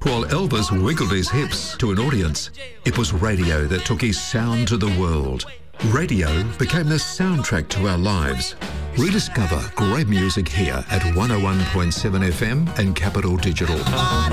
While Elvis wiggled his hips to an audience, it was radio that took his sound to the world. Radio became the soundtrack to our lives. Rediscover great music here at 101.7 FM and Capital Digital.